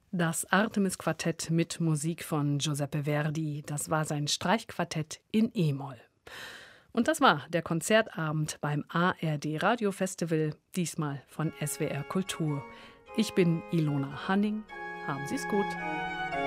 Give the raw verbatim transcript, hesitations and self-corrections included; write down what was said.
Das Artemis-Quartett mit Musik von Giuseppe Verdi. Das war sein Streichquartett in E-Moll. Und das war der Konzertabend beim A R D Radiofestival, diesmal von S W R Kultur. Ich bin Ilona Hanning. Haben Sie es gut.